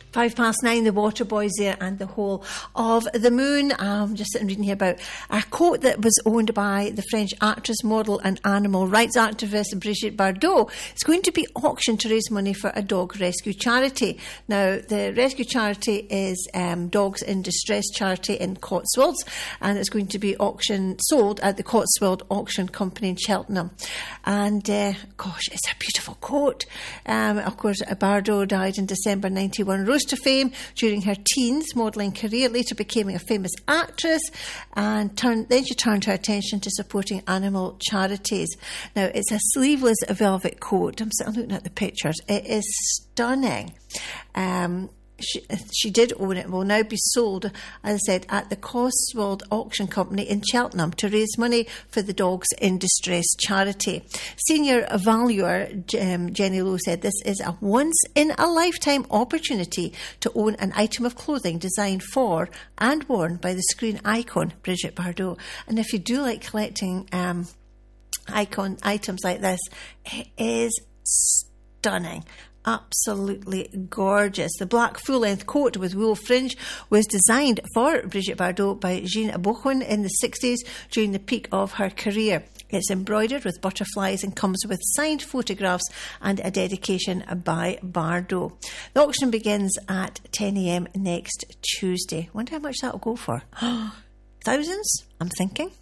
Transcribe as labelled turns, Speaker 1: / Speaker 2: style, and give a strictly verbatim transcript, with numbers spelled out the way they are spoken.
Speaker 1: Five past nine, the Waterboys there and the Whole of the Moon. I'm just sitting reading here about a coat that was owned by the French actress, model and animal rights activist Brigitte Bardot. It's going to be auctioned to raise money for a dog rescue charity. Now, the rescue charity is um, Dogs in Distress charity in Cotswolds, and it's going to be auction sold at the Cotswold Auction Company in Cheltenham. And uh, gosh, it's a beautiful coat. Um, of course, Bardot died in December ninety-one. Rose to fame during her teens modelling career, later becoming a famous actress, and turned, then she turned her attention to supporting animal charities. Now, it's a sleeveless velvet coat. I'm sitting looking at the pictures. It is stunning. Um, She, she did own it, will now be sold, as I said, at the Cotswold Auction Company in Cheltenham to raise money for the Dogs in Distress charity. Senior valuer um, Jenny Lowe said this is a once-in-a-lifetime opportunity to own an item of clothing designed for and worn by the screen icon Brigitte Bardot. And if you do like collecting um, icon items like this, it is stunning. Absolutely gorgeous. The black full-length coat with wool fringe was designed for Brigitte Bardot by Jean Bochon in the sixties during the peak of her career. It's embroidered with butterflies and comes with signed photographs and a dedication by Bardot. The auction begins at ten a.m. next Tuesday. Wonder how much that will go for. Thousands, I'm thinking.